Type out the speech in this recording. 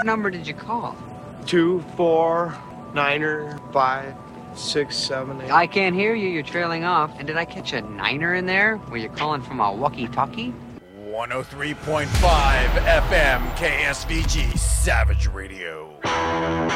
What number did you call? 2, 4, 9er, 5, 6, 7, 8. I can't hear you. You're trailing off. And did I catch a niner in there? Were you calling from a walkie-talkie? 103.5 FM KSVG Savage Radio.